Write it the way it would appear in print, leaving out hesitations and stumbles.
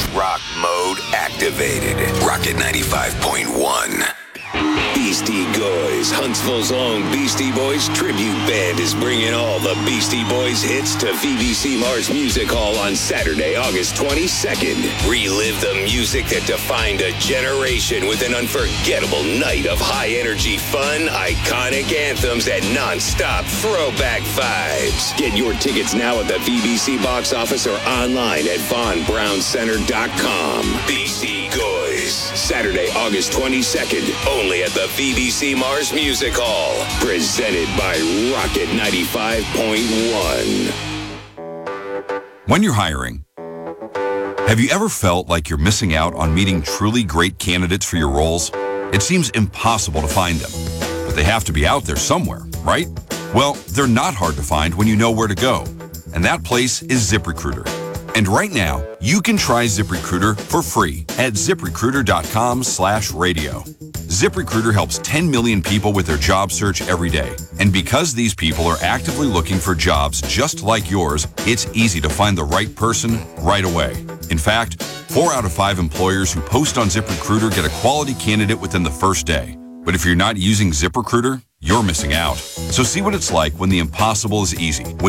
rock mode activated. Rocket 95.1. Beastie Boys, Huntsville's own Beastie Boys tribute band is bringing all the Beastie Boys hits to VBC Mars Music Hall on Saturday, August 22nd. Relive the music that defined a generation with an unforgettable night of high-energy fun, iconic anthems, and non-stop throwback vibes. Get your tickets now at the VBC box office or online at VonBrownCenter.com. Beastie Boys, Saturday, August 22nd, only at the VBC Mars Music Hall. Presented by Rocket 95.1. When you're hiring, have you ever felt like you're missing out on meeting truly great candidates for your roles? It seems impossible to find them, but they have to be out there somewhere, right? Well, they're not hard to find when you know where to go, and that place is ZipRecruiter. And right now, you can try ZipRecruiter for free at ZipRecruiter.com/radio. ZipRecruiter helps 10 million people with their job search every day. And because these people are actively looking for jobs just like yours, it's easy to find the right person right away. In fact, 4 out of 5 employers who post on ZipRecruiter get a quality candidate within the first day. But if you're not using ZipRecruiter, you're missing out. So see what it's like when the impossible is easy.